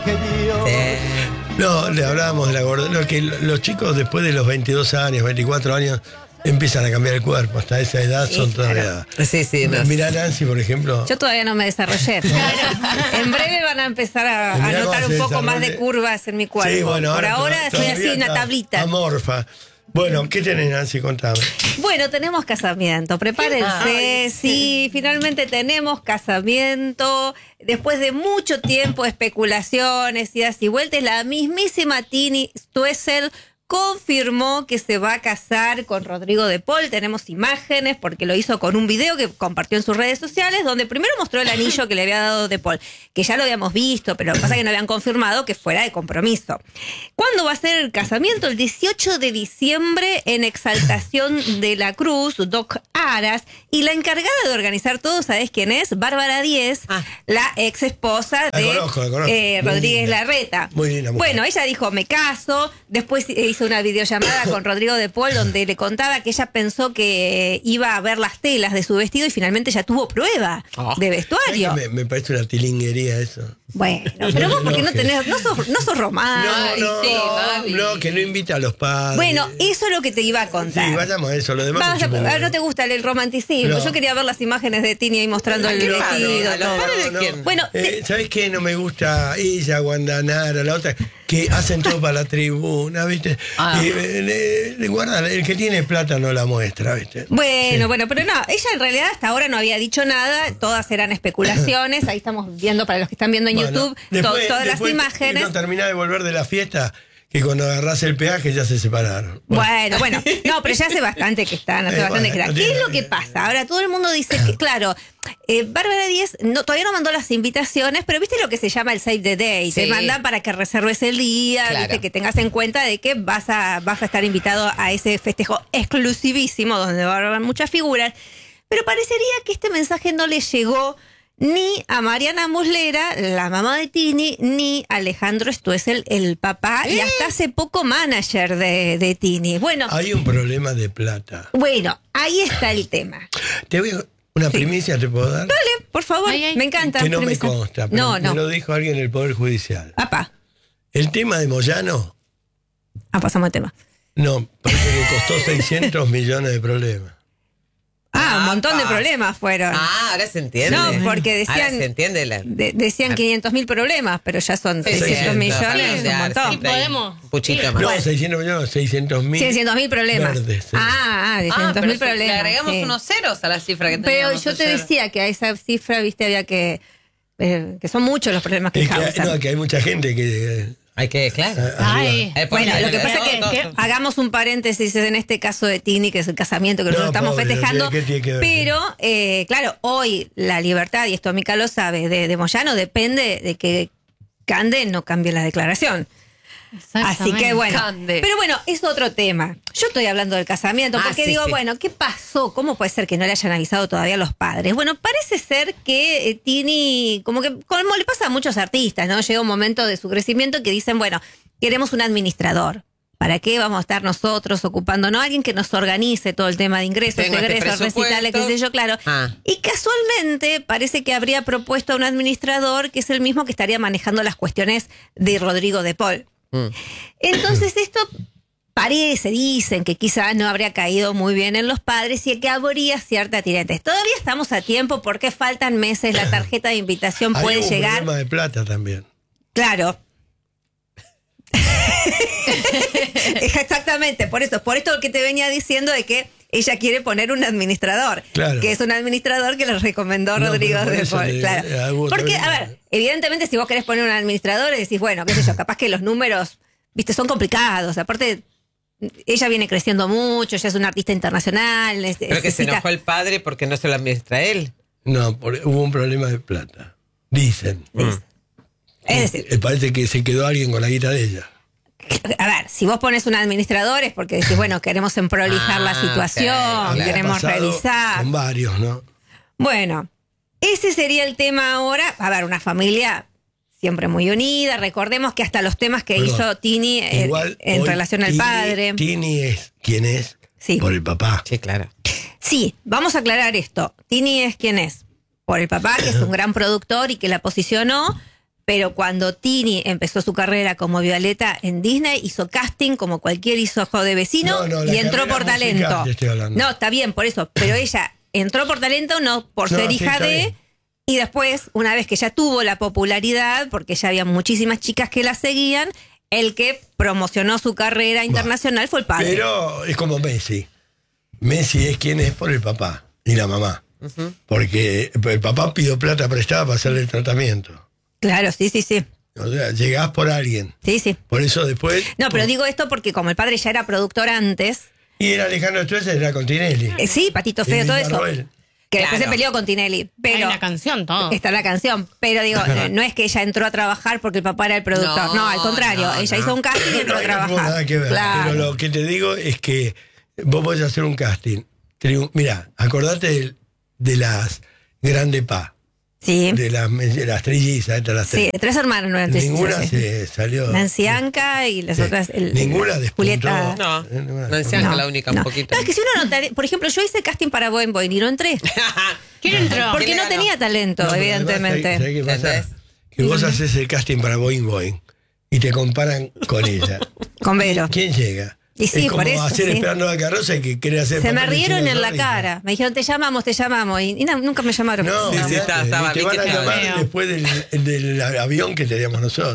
No, le hablábamos de la gordura. Que los chicos después de los 22 años, 24 años, empiezan a cambiar el cuerpo. Hasta esa edad son todavía... Sí. No. Mirá Nancy, por ejemplo. Yo todavía no me desarrollé. En breve van a empezar a notar un poco más de curvas en mi cuerpo. Sí, bueno, por ahora estoy así en una tablita. Amorfa. Bueno, ¿qué tenés, Nancy? Contame. Bueno, tenemos casamiento, prepárense. Sí, finalmente tenemos casamiento. Después de mucho tiempo, especulaciones, idas y vueltas, la mismísima Tini Stoessel confirmó que se va a casar con Rodrigo de Paul. Tenemos imágenes porque lo hizo con un video que compartió en sus redes sociales, donde primero mostró el anillo que le había dado de Paul, que ya lo habíamos visto, pero lo que pasa es que no habían confirmado que fuera de compromiso. ¿Cuándo va a ser el casamiento? El 18 de diciembre en Exaltación de la Cruz, Doc Aras, y la encargada de organizar todo, ¿sabés quién es? Bárbara Díez, la ex esposa de conozco. Rodríguez Larreta. Muy linda mujer. Bueno, ella dijo, me caso, después hizo una videollamada con Rodrigo de Paul donde le contaba que ella pensó que iba a ver las telas de su vestido y finalmente ya tuvo prueba de vestuario. Me parece una tilinguería eso. Bueno, pero vos porque no tenés, no sos romántico. No, que no invita a los padres. Bueno, eso es lo que te iba a contar. Sí, vayamos a eso, lo demás. No te gusta el romanticismo. No. Yo quería ver las imágenes de Tini ahí mostrando el vestido. No. ¿Quién? Bueno, ¿sabés qué? No me gusta ella, Guandanara, la otra, que hacen todo para la tribuna, ¿viste? Guarda, el que tiene plata no la muestra, ¿viste? Bueno, pero no, ella en realidad hasta ahora no había dicho nada, todas eran especulaciones, ahí estamos viendo para los que están viendo en YouTube todas las imágenes. No terminás de volver de la fiesta, que cuando agarrás el peaje ya se separaron. Bueno, no, pero ya hace bastante que están, ¿Qué es lo que pasa? Ahora todo el mundo dice que, claro, Bárbara Díez todavía no mandó las invitaciones, pero viste lo que se llama el save the day, te mandan para que reserves el día, viste, que tengas en cuenta de que vas a estar invitado a ese festejo exclusivísimo donde va a haber muchas figuras, pero parecería que este mensaje no le llegó ni a Mariana Muslera, la mamá de Tini, ni a Alejandro Stoessel, el papá, y hasta hace poco manager de Tini. Bueno, hay un problema de plata. Bueno, ahí está el tema. Te voy a... ¿Una primicia te puedo dar? Dale, por favor, me encanta. Que no me consta, pero me lo dijo alguien en el Poder Judicial. Apá. El tema de Moyano... pasamos al tema. No, parece que costó 600 millones de problemas. Un montón de problemas fueron. Ahora se entiende. No, porque decían... Ahora se entiende decían 500.000 problemas, pero ya son 600 millones, un montón. Sí, podemos. Puchito más. No, 600 millones, 600.000. 600.000 problemas. Verdes, sí. 600.000 problemas. Le agregamos unos ceros a la cifra que teníamos. Pero yo te decía que a esa cifra, viste, había que son muchos los problemas que causan. Que hay mucha gente que... Hay que, claro. Bueno, lo que pasa es que hagamos un paréntesis en este caso de Tini, que es el casamiento que nosotros estamos festejando. Pero, claro, hoy la libertad, y esto Mica lo sabe, de Moyano depende de que Cande no cambie la declaración. Así que bueno, pero bueno, es otro tema. Yo estoy hablando del casamiento porque digo, bueno, ¿qué pasó? ¿Cómo puede ser que no le hayan avisado todavía a los padres? Bueno, parece ser que Tini, como le pasa a muchos artistas, ¿no? Llega un momento de su crecimiento que dicen, bueno, queremos un administrador. ¿Para qué vamos a estar nosotros ocupándonos? Alguien que nos organice todo el tema de ingresos, egresos, recitales, qué sé yo, claro. Y casualmente parece que habría propuesto a un administrador que es el mismo que estaría manejando las cuestiones de Rodrigo de Paul. Entonces esto dicen que quizás no habría caído muy bien en los padres y que habría cierta tirantes. Todavía estamos a tiempo porque faltan meses, la tarjeta de invitación puede llegar. Hay un problema de plata también. Claro. Exactamente, por esto lo que te venía diciendo de que ella quiere poner un administrador, que es un administrador que le recomendó Rodrigo de Paul. Claro. Porque, a ver, evidentemente si vos querés poner un administrador decís, bueno, qué sé yo, capaz que los números, viste, son complicados. Aparte, ella viene creciendo mucho, ella es una artista internacional. Pero que se enojó el padre porque no se lo administra él. No, hubo un problema de plata. Dicen. Es decir, parece que se quedó alguien con la guita de ella. A ver, si vos pones un administrador es porque decís, bueno, queremos prolijar la situación, queremos revisar. Con varios, ¿no? Bueno, ese sería el tema ahora. A ver, una familia siempre muy unida. Recordemos que hasta los temas que hizo Tini en relación al padre. Tini es quien es por el papá. Sí, claro. Sí, vamos a aclarar esto. Tini es quien es por el papá, que es un gran productor y que la posicionó. pero cuando Tini empezó su carrera como Violeta en Disney, hizo casting como cualquier hijo de vecino y entró por talento. No, está bien, por eso, pero ella entró por talento, no por ser hija de... Y después, una vez que ya tuvo la popularidad, porque ya había muchísimas chicas que la seguían, el que promocionó su carrera internacional fue el padre. Pero es como Messi. Messi es quien es por el papá y la mamá. Porque el papá pidió plata prestada para hacerle el tratamiento. Claro, sí. O sea, llegás por alguien. Sí. Por eso después... No, pero digo esto porque como el padre ya era productor antes... Y era Alejandro Struessel, era con Tinelli. Sí, Patito Feo, todo eso. Villarroel. Que después se peleó con Tinelli. Pero hay una canción, todo. Está la canción. Pero digo, no es que ella entró a trabajar porque el papá era el productor. No, al contrario. Ella hizo un casting y entró a trabajar. No nada que ver. Claro. Pero lo que te digo es que vos podés hacer un casting. Mirá, acordate de las Grande Pa. Sí. De las trillizas. Sí, 3 hermanas no eran trillizas. Ninguna se salió. Nancy Anca y las otras. Ninguna despuntó. Julieta. No, Nancy Anca la única, un poquito. No, es que si uno no, por ejemplo, yo hice casting para Boing Boing y no entré. ¿Quién entró? Porque no tenía talento, evidentemente. ¿Sabés qué pasa? Que vos haces el casting para Boing Boing y te comparan con ella. Con Vero. ¿Quién llega? Y sí, es como por eso, hacer sí. Esperando la carroza y que quiere hacer... Se me papel rieron chino en la Zorrito. cara. Me dijeron, te llamamos. Y nunca me llamaron. No, Sí, olvidate, estaba te bien van a que llamar estaba. después del avión que teníamos nosotros.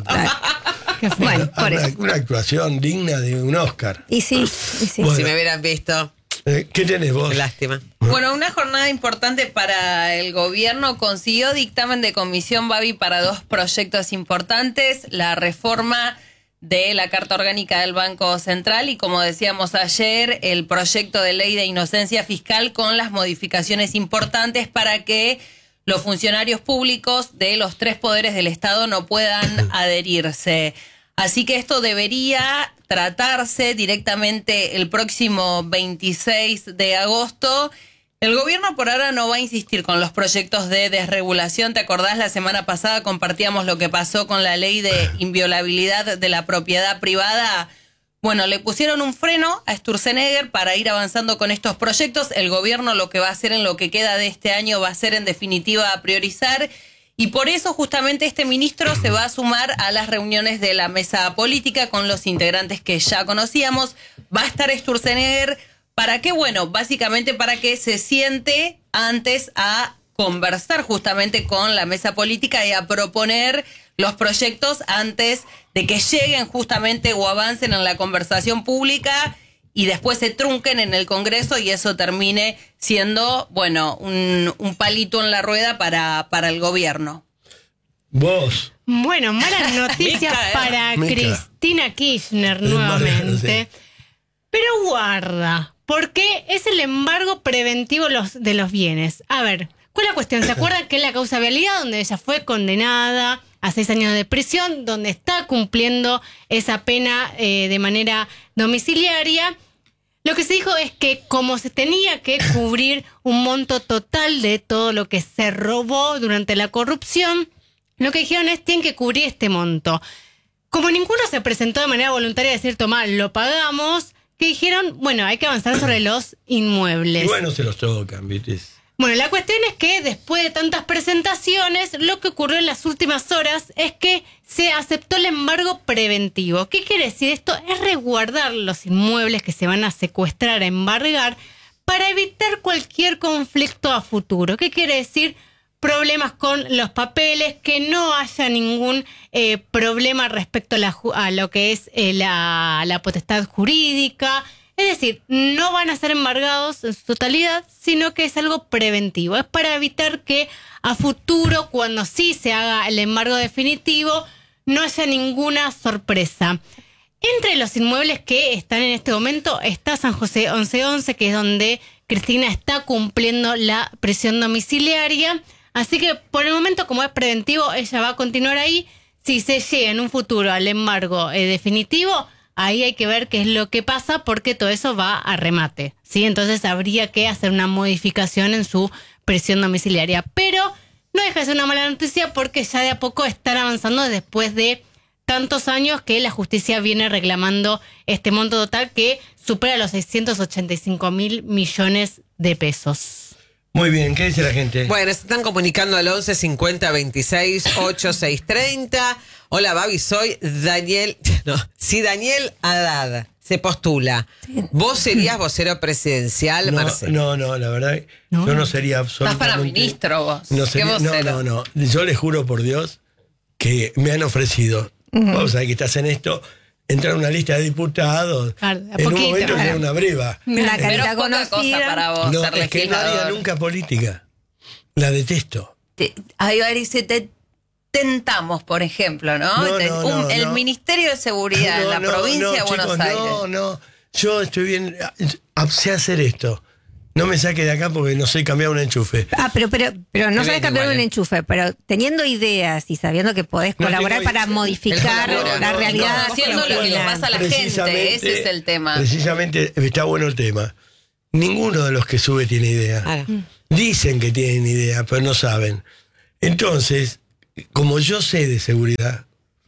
Bueno, por eso. Una actuación digna de un Oscar. Y sí. Bueno. Si me hubieran visto, ¿Qué tenés vos? qué lástima. Bueno, una jornada importante para el gobierno. Consiguió dictamen de comisión Babi para 2 proyectos importantes. La reforma de la Carta Orgánica del Banco Central y, como decíamos ayer, el proyecto de ley de inocencia fiscal con las modificaciones importantes para que los funcionarios públicos de los 3 poderes del Estado no puedan adherirse. Así que esto debería tratarse directamente el próximo 26 de agosto. El gobierno por ahora no va a insistir con los proyectos de desregulación. ¿Te acordás? La semana pasada compartíamos lo que pasó con la ley de inviolabilidad de la propiedad privada. Bueno, le pusieron un freno a Sturzenegger para ir avanzando con estos proyectos. El gobierno lo que va a hacer en lo que queda de este año va a ser en definitiva priorizar. Y por eso justamente este ministro se va a sumar a las reuniones de la mesa política con los integrantes que ya conocíamos. Va a estar Sturzenegger. ¿Para qué? Bueno, básicamente para que se siente antes a conversar justamente con la mesa política y a proponer los proyectos antes de que lleguen justamente o avancen en la conversación pública y después se trunquen en el Congreso y eso termine siendo, bueno, un palito en la rueda para el gobierno. Vos. Bueno, malas noticias para Cristina Kirchner nuevamente. Pero guarda, porque es el embargo preventivo de los bienes. A ver, ¿cuál es la cuestión? ¿Se acuerdan que es la causa vialidad donde ella fue condenada a 6 años de prisión, donde está cumpliendo esa pena de manera domiciliaria? Lo que se dijo es que como se tenía que cubrir un monto total de todo lo que se robó durante la corrupción, lo que dijeron es tienen que cubrir este monto. Como ninguno se presentó de manera voluntaria a decir, tomá, lo pagamos, que dijeron, bueno, hay que avanzar sobre los inmuebles. Y bueno, se los tocan, ¿viste? Bueno, la cuestión es que después de tantas presentaciones, lo que ocurrió en las últimas horas es que se aceptó el embargo preventivo. ¿Qué quiere decir esto? Es resguardar los inmuebles que se van a secuestrar, a embargar, para evitar cualquier conflicto a futuro. ¿Qué quiere decir? Problemas con los papeles, que no haya ningún problema respecto a lo que es la potestad jurídica. Es decir, no van a ser embargados en su totalidad, sino que es algo preventivo. Es para evitar que a futuro, cuando sí se haga el embargo definitivo, no haya ninguna sorpresa. Entre los inmuebles que están en este momento está San José 1111, que es donde Cristina está cumpliendo la prisión domiciliaria. Así que por el momento, como es preventivo, ella va a continuar ahí. Si se llega en un futuro al embargo definitivo, ahí hay que ver qué es lo que pasa, porque todo eso va a remate, ¿sí? Entonces habría que hacer una modificación en su prisión domiciliaria. Pero no deja de ser una mala noticia porque ya de a poco están avanzando después de tantos años que la justicia viene reclamando este monto total que supera los 685.000 millones de pesos. Muy bien, ¿qué dice la gente? Bueno, se están comunicando al 11 50 26 8630. Hola, Babi, soy Daniel. No, si Daniel Haddad se postula, ¿vos serías vocero presidencial, Marcelo? No, la verdad, yo no sería absolutamente... Estás para ministro vos. No, ¿Qué vocero? no. Yo les juro por Dios que me han ofrecido, vos sabés que estás en esto, entrar a una lista de diputados, en un momento era una breva. Una Pero carita es poca cosa conocida. para vos No, ser es que no haría legislador. nunca política. La detesto. Ahí va a decir, te tentamos, por ejemplo, ¿no? El Ministerio de Seguridad en la provincia de Buenos Aires. No, yo estoy bien, sé hacer esto. No me saque de acá porque no sé cambiar un enchufe. Pero no sabes cambiar un enchufe, pero teniendo ideas y sabiendo que podés colaborar para modificar la realidad. Haciendo lo que le pasa a la gente, ese es el tema. Precisamente está bueno el tema. Ninguno de los que sube tiene idea. Dicen que tienen idea, pero no saben. Entonces, como yo sé de seguridad,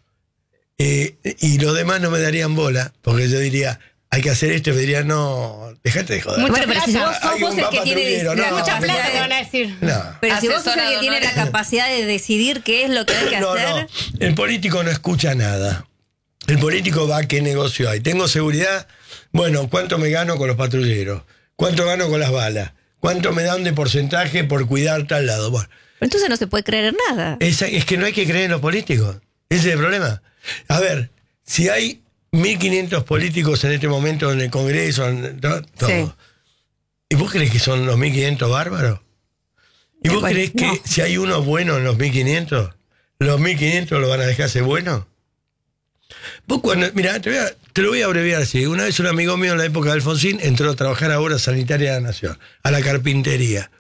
y los demás no me darían bola, porque yo diría, hay que hacer esto, y me dirían, no, dejate de joder. Bueno, pero si vos sos el que tiene mucha plata, te van a decir. No. Pero si vos sos el que tiene la capacidad de decidir qué es lo que hay que hacer. No, el político no escucha nada. El político va a qué negocio hay. Tengo seguridad, bueno, ¿cuánto me gano con los patrulleros? ¿Cuánto gano con las balas? ¿Cuánto me dan de porcentaje por cuidar tal lado? Bueno, pero entonces no se puede creer en nada. es que no hay que creer en los políticos. Ese es el problema. A ver, si hay 1.500 políticos en este momento en el Congreso, todo. Sí. ¿Y vos crees que son los 1.500 bárbaros? ¿Y vos crees que si hay uno bueno en los 1.500, los 1.500 lo van a dejar ser bueno? Vos cuando, mira, te lo voy a abreviar así. Una vez un amigo mío en la época de Alfonsín entró a trabajar a Obra Sanitaria de la Nación, a la carpintería.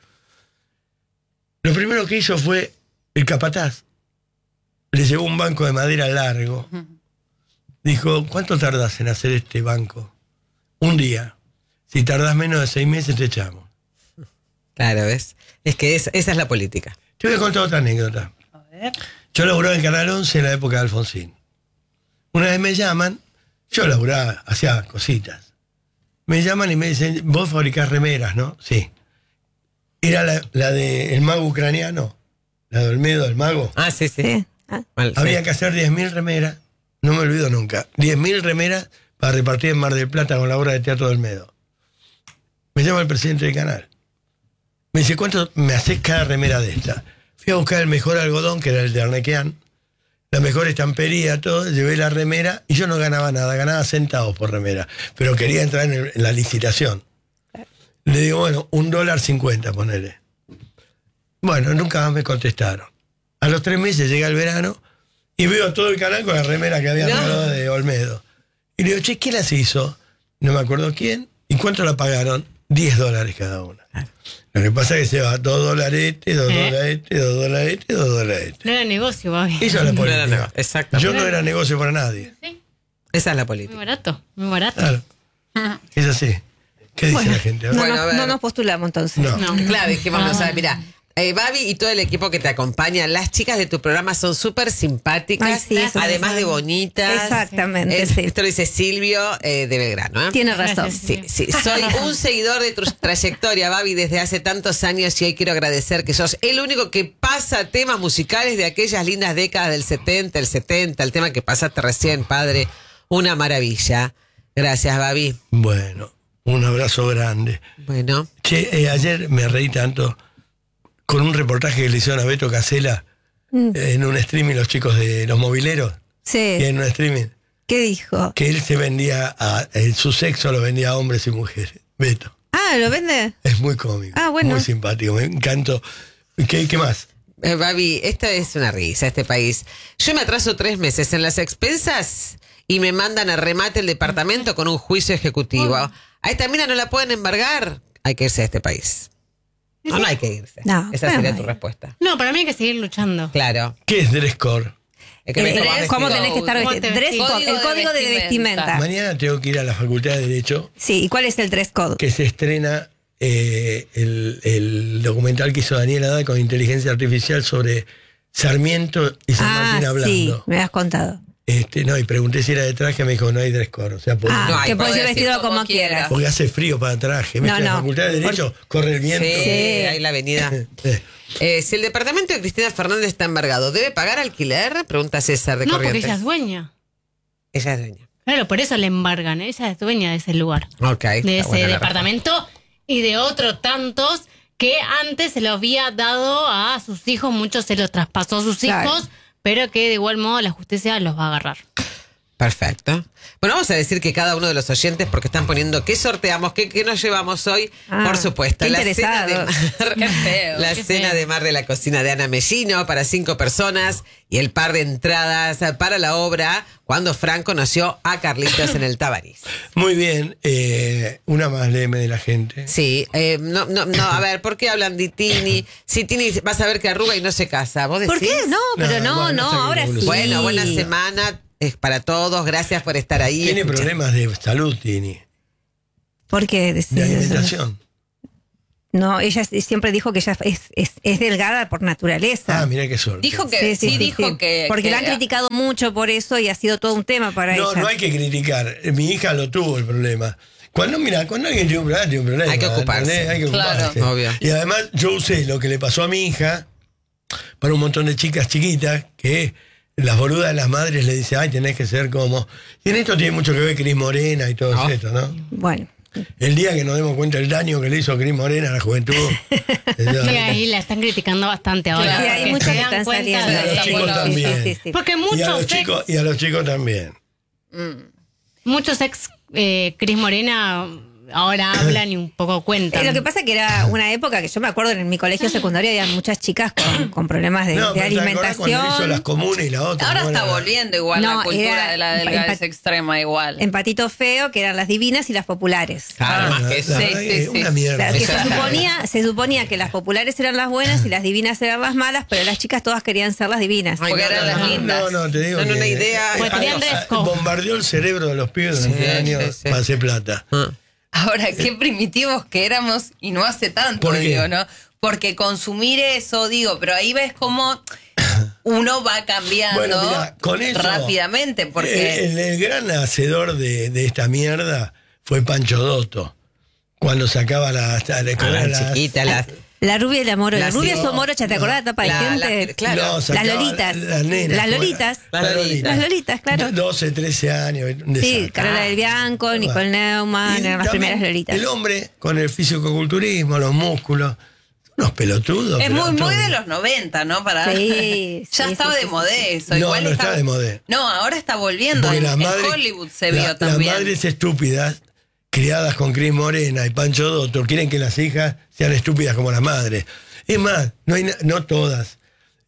Lo primero que hizo fue el capataz. Le llevó un banco de madera largo. Dijo, ¿cuánto tardás en hacer este banco? Un día. Si tardás menos de 6 meses te echamos. Claro, ¿ves? Es que esa es la política. Te voy a contar otra anécdota. A ver. Yo laburaba en Canal 11 en la época de Alfonsín. Una vez me llaman, yo laburaba, hacía cositas. Me llaman y me dicen, vos fabricás remeras, ¿no? Sí. Era la del mago ucraniano, la de Olmedo, el mago. Ah, sí. Había que hacer 10.000 remeras, no me olvido nunca, 10.000 remeras para repartir en Mar del Plata con la obra de teatro de Olmedo. Me llama el presidente del canal. Me dice, ¿cuánto me haces cada remera de esta? Fui a buscar el mejor algodón, que era el de Arnequean, la mejor estampería, todo, llevé la remera y yo no ganaba nada, ganaba centavos por remera, pero quería entrar en la licitación. Le digo, bueno, $1.50, ponele. Bueno, nunca más me contestaron. A los 3 meses llega el verano y veo todo el canal con la remera que había regalado de Olmedo. Y le digo, che, ¿quién las hizo? No me acuerdo quién. ¿Y cuánto la pagaron? $10 cada una. Lo que pasa es que se va $2, $2, $2, $2. No era negocio, Babi. Eso es la política. No, exacto. Yo no era negocio para nadie. Sí, Esa es la muy política. barato, muy barato. Claro. Es así. ¿Qué dice la gente? Bueno, a ver. No nos postulamos entonces. No. Claro, es que vamos a ver, mira. Babi y todo el equipo que te acompaña, las chicas de tu programa son súper simpáticas, Ay, sí, eso además de bonitas. Exactamente, sí. Esto lo dice Silvio de Belgrano. Tiene razón. Gracias, Sí. Soy un seguidor de tu trayectoria, Babi, desde hace tantos años y hoy quiero agradecer que sos el único que pasa temas musicales de aquellas lindas décadas del 70, el tema que pasaste recién, padre. Una maravilla. Gracias, Babi. Bueno, un abrazo grande. Bueno. Che, ayer me reí tanto con un reportaje que le hicieron a Beto Casella en un streaming, los chicos de los mobileros. Sí. Y en un streaming. ¿Qué dijo? Que él se vendía, su sexo lo vendía a hombres y mujeres. Beto. Ah, ¿lo vende? Es muy cómico. Ah, bueno. Muy simpático, me encantó. ¿Qué más? Babi, esta es una risa, este país. Yo me atraso 3 meses en las expensas y me mandan a remate el departamento con un juicio ejecutivo. A esta mina no la pueden embargar. Hay que irse a este país. No hay que irse. No, Esa sería tu respuesta. No, para mí hay que seguir luchando. Claro. ¿Qué es dress code? Es que me tomo ¿Cómo vestido. tenés que estar ¿Cómo vestido? te Dress vestís? code, el código de vestimenta. Mañana tengo que ir a la Facultad de Derecho, Sí, ¿y cuál es el dress code? que se estrena el documental que hizo Daniel Haddad con inteligencia artificial sobre Sarmiento y San Martín hablando. Sí, me has contado. No, y pregunté si era de traje, me dijo, no hay dress code. O sea, que puedes ir decir vestido como quieras. porque hace frío para traje. En la Facultad de Derecho corre el viento. Sí, ahí la avenida. Si el departamento de Cristina Fernández está embargado, ¿debe pagar alquiler? Pregunta César de Corrientes. No, porque ella es dueña. Ella es dueña. Claro, por eso le embargan. Ella es dueña de ese lugar. Ok. De ese departamento y de otros tantos que antes se lo había dado a sus hijos. Muchos se los traspasó a sus hijos, pero que de igual modo la justicia los va a agarrar. Perfecto. Bueno, vamos a decir que cada uno de los oyentes, porque están poniendo qué sorteamos, qué nos llevamos hoy, por supuesto. Qué La cena de interesados. mar, Qué feo, la qué cena feo. de mar de la cocina de Ana Mellino para 5 personas y el par de entradas para la obra Cuando Fran conoció a Carlitos en el Tabarís. Muy bien. Una más léeme de la gente. Sí, no, a ver, ¿por qué hablan de Tini? Si Tini vas a ver que arruga y no se casa, ¿vos decís? ¿Por qué? No, pero bueno, está ahora bien, sí. Bueno, buena semana para todos, gracias por estar ahí. Tiene problemas de salud, Tini. ¿Por qué decís De eso? alimentación. No, ella siempre dijo que ella es delgada por naturaleza. Ah, mira qué suerte. Dijo que dijo que porque que- la han criticado mucho por eso y ha sido todo un tema para ella. No hay que criticar. Mi hija lo tuvo el problema. Cuando alguien tiene un problema. Hay que ocuparse. ¿entendés? Hay que Claro. ocuparse. Obvio. Y además yo usé lo que le pasó a mi hija para un montón de chicas chiquitas que las boludas de las madres le dicen, ay, tenés que ser como... Y en esto tiene mucho que ver Cris Morena y todo esto, ¿no? Bueno, El día que nos demos cuenta del daño que le hizo Cris Morena a la juventud. Sí, ahí la están criticando bastante ahora. Claro. sí, hay porque muchas se que dan están cuenta saliendo. Y a los Está chicos bueno. también. Porque Y a muchos los chicos también. ex Cris Morena ahora hablan y un poco cuentan. lo que pasa es que era una época que yo me acuerdo en mi colegio secundario había muchas chicas con problemas de Pero ¿te acordás cuando alimentación. hizo las comunes y la otra? Ahora ¿no? está volviendo igual No, la cultura era de la delgadez extrema igual. En Patito Feo, que eran las divinas y las populares. Claro, más que eso. La Sí, verdad sí, que sí. una mierda. Claro, que Esa- se suponía que las populares eran las buenas y las divinas eran las malas, pero las chicas todas querían ser las divinas. Ay, Porque eran las lindas. No, te digo. No, que- una idea. Pues tenían dress code. bombardeó el cerebro de los pibes durante Sí, años sí, sí. para hacer plata. Ahora, qué primitivos que éramos y no hace tanto, ¿Por qué? digo, ¿no? Porque consumir eso, digo, pero ahí ves cómo uno va cambiando Bueno, mirá, con eso, rápidamente, porque el gran hacedor de esta mierda fue Pancho Dotto. Cuando sacaba las chiquita, La rubia y la morocha. Las- La rubia no, son morocha, ¿te acordás de la tapa de gente? claro. No, Las sacaba lolitas. las nenas, Las ¿cómo era? lolitas. Las lolitas. Las lolitas, claro. 12, 13 años. un Sí, desastre. Carola del Bianco, Nicole Neumann, Y eran las también primeras lolitas. El hombre con el fisicoculturismo, los músculos, unos pelotudos. es muy pelotudos. de los 90, ¿no? Sí, ya sí, estaba sí, de sí, modé eso. No, Igual no está de modé. No, ahora está volviendo. Porque En, las en madres, Hollywood se vio las también. madres estúpidas, criadas con Cris Morena y Pancho Dotto, quieren que las hijas sean estúpidas como las madres. Es más, no todas.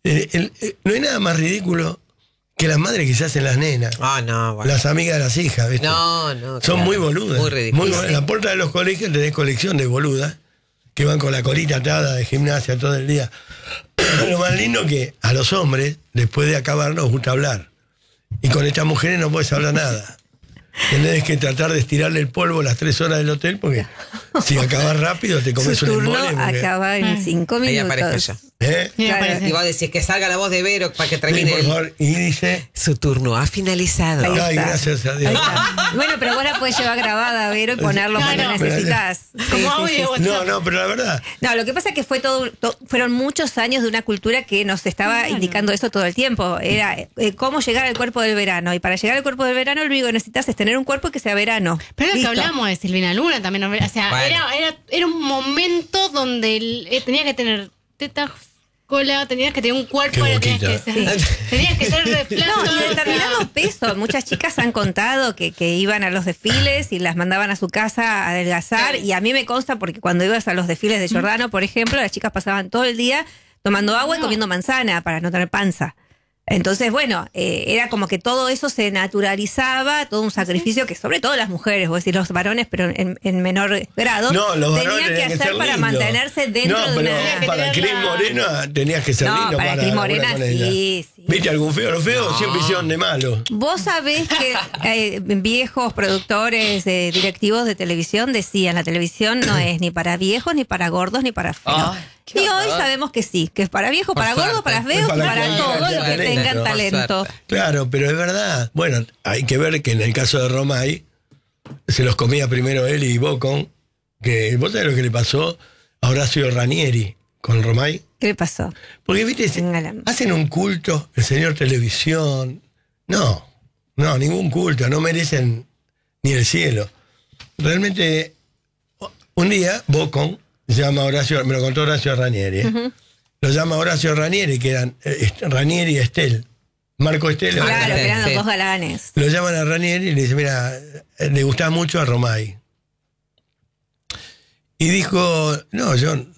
No hay nada más ridículo que las madres que se hacen las nenas. Ah, no, bueno. Las amigas de las hijas, ¿viste? No, Son claro. muy boludas. Muy ridículas. En la puerta de los colegios tenés colección de boludas que van con la colita atada de gimnasia todo el día. Lo más lindo que a los hombres, después de acabar, nos gusta hablar. Y con estas mujeres no puedes hablar nada. Tenés que tratar de estirarle el polvo las 3 horas del hotel porque si acabas rápido te comes Su un turno embole. porque- acaba en 5 Ahí minutos. aparezco yo. ¿Eh? Me Claro. parece. Y vos decís que salga la voz de Vero para que Sí, termine. por favor. Y dice, Su turno ha finalizado. Ahí ay, está. gracias a Dios. Ahí está. Bueno, pero vos la podés llevar grabada, Vero, y ponerlo cuando Claro. necesitas. Sí, Como sí, audio sí. de WhatsApp. No, pero la verdad, No, lo que pasa es que fueron muchos años de una cultura que nos estaba indicando eso todo el tiempo. Era cómo llegar al cuerpo del verano. Y para llegar al cuerpo del verano, lo único que necesitas es tener un cuerpo que sea verano. Pero lo que Listo. hablamos de Silvina Luna también. O sea, Bueno. era un momento donde tenía que tener tetas, cola, tenías que tener un cuerpo, Qué ahora tenías que boquita. ser, tenías que ser de plano. No, y determinado peso. Muchas chicas han contado que iban a los desfiles y las mandaban a su casa a adelgazar. Y a mí me consta porque cuando ibas a los desfiles de Giordano, por ejemplo, las chicas pasaban todo el día tomando agua y comiendo manzana para no tener panza. Entonces, bueno, era como que todo eso se naturalizaba, todo un sacrificio que sobre todo las mujeres, vos decís los varones, pero en menor grado, no, los varones tenían que hacer ser para lindos. mantenerse dentro no, de pero una... para Cris Morena tenías que ser No, lindo para Cris laburar Morena con ella. sí, ¿Viste algún feo? Los feos siempre hicieron de malo. Vos sabés que viejos productores, directivos de televisión decían, la televisión no es ni para viejos, ni para gordos, ni para feos. Ay, y qué hoy horror. sabemos que sí, que es para viejos, para gordos, para feos, Para para cualquiera todos que los que tenga tengan talento. talento. Claro, pero es verdad. Bueno, hay que ver que en el caso de Romay se los comía primero él y Bocón, que vos sabés lo que le pasó a Horacio Ranieri con Romay. ¿Qué le pasó? Porque, viste, hacen un culto, el señor televisión. No, ningún culto, no merecen ni el cielo. Realmente, un día, Bocón llama a Horacio, me lo contó Horacio Ranieri, lo llama Horacio Ranieri, que eran Ranieri y Estel. Marco Estel. Claro, que eran los Sí. dos galanes. Lo llaman a Ranieri y le dice, mira, le gustaba mucho a Romay. Y dijo, no,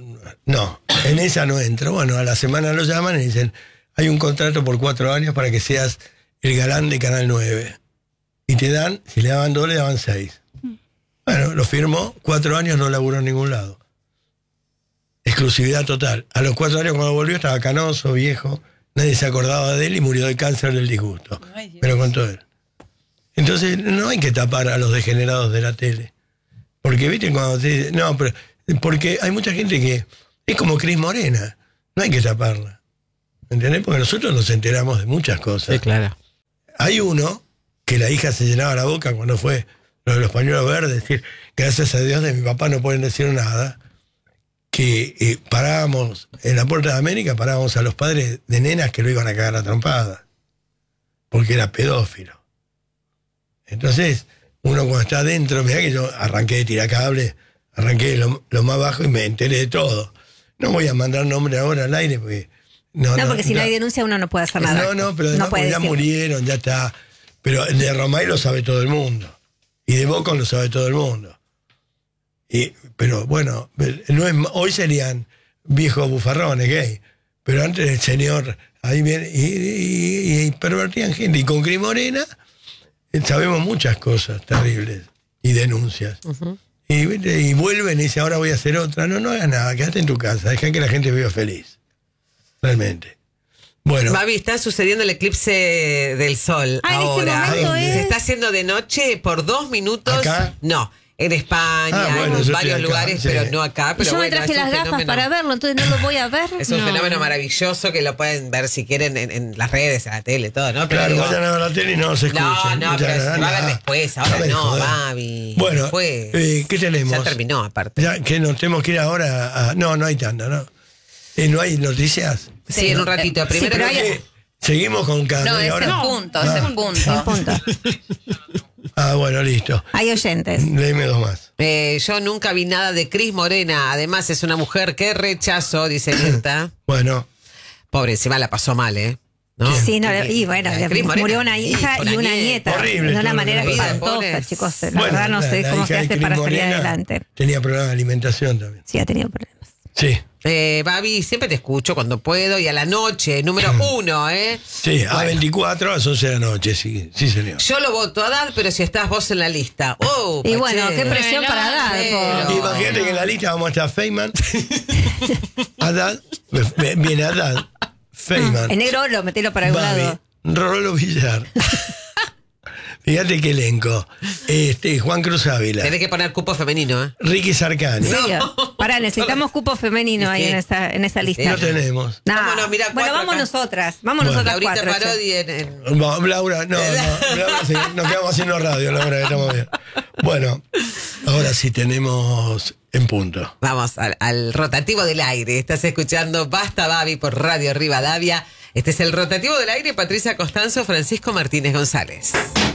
en esa no entro. Bueno, a la semana lo llaman y dicen, hay un contrato por 4 años para que seas el galán de Canal 9. Y te dan, si le daban 2, le daban 6. Bueno, lo firmó, 4 años no laburó en ningún lado. Exclusividad total. A los 4 años cuando volvió estaba canoso, viejo, nadie se acordaba de él y murió de cáncer del disgusto. Ay, Dios. Me lo contó él. Entonces no hay que tapar a los degenerados de la tele. Porque, viste, cuando te dicen, no, pero porque hay mucha gente que es como Cris Morena, no hay que taparla. ¿Entendés? Porque nosotros nos enteramos de muchas cosas. Sí, claro. Hay uno que la hija se llenaba la boca cuando fue lo de los pañuelos verdes, decir, gracias a Dios de mi papá no pueden decir nada, que parábamos en la Puerta de América, parábamos a los padres de nenas que lo iban a cagar a trompadas, porque era pedófilo. Entonces, uno cuando está adentro, mirá que yo arranqué de tiracable, arranqué lo más bajo y me enteré de todo. No voy a mandar nombre ahora al aire porque... No, porque si no hay denuncia uno no puede hacer nada. No, pero además puede ya decir. murieron, ya está. Pero de Romay lo sabe todo el mundo. Y de Bocón lo sabe todo el mundo. Pero bueno, no es, hoy serían viejos bufarrones gay. Pero antes el señor ahí viene y pervertían gente. Y con Cris Morena sabemos muchas cosas terribles y denuncias. Y vuelven y dicen, ahora voy a hacer otra. No hagas nada, quédate en tu casa, deja que la gente viva feliz. Realmente. Bueno. Babi, está sucediendo el eclipse del sol Ah, en este ahora. momento Se es. está haciendo de noche por 2 minutos. ¿Acá? No, en España, Ah, bueno, en yo varios estoy acá, lugares, sí. pero no acá. Y Pero yo me bueno, traje es un las gafas fenómeno. para verlo, entonces no lo voy a ver. Es un No. fenómeno maravilloso que lo pueden ver si quieren en las redes, en la tele, todo, ¿no? Pero Claro, digo, vayan a ver la tele y no se escuchen. no, pero se va a ver nada. después, ahora me no, jodas. Babi. Bueno, Después. ¿qué tenemos? Ya terminó, aparte. Ya que nos tenemos que ir ahora a... No hay tanda, ¿no? ¿No hay noticias? Sí, en un ratito. Primero pero que- hay- ¿Qué? ¿Seguimos con cada No, media es hora? el punto, es el Un punto. punto. Ah, bueno, listo. Hay oyentes. Léeme 2 más. yo nunca vi nada de Cris Morena. Además, es una mujer que rechazo, dice Mirta. Bueno, Pobre, encima la pasó mal, ¿eh? ¿No? Sí, no, y bueno, La Cris Morena, murió una sí, hija una y una nieta. Horrible De todo una lo manera que le pasó. espantosa, Pobre. chicos. La bueno, verdad no sé la cómo hija se de hace Cris para salir Morena adelante. tenía problemas de alimentación también. Sí, ha tenido problemas. Sí, Babi, siempre te escucho cuando puedo y a la noche, número 1, ¿eh? sí, a 24 a las 11 de la noche, sí, señor. Yo lo voto a Dad, pero si estás vos en la lista. Oh, Y bueno, Pache. qué presión para dar. Pero- Imagínate que en la lista vamos a estar Feynman, Haddad, viene Haddad, Feynman, El negro oro, metelo para algún lado. Babi, Rolo Villar. Fíjate qué elenco. Juan Cruz Ávila, Tenés que poner cupo femenino, ¿eh? Ricky Sarcani. ¿En serio? Pará, necesitamos cupo femenino ahí Sí. en esa lista. No tenemos. No. Vámonos, mirá, Bueno, 4 vamos acá. nosotras. Vamos Bueno. nosotras Laurita 4. Parodi en- Laura, no, Laura, sí, nos quedamos haciendo radio, Laura, que estamos bien. Bueno, ahora sí tenemos en punto. Vamos al rotativo del aire. Estás escuchando Basta Babi por Radio Rivadavia. Este es el rotativo del aire. Patricia Costanzo, Francisco Martínez González.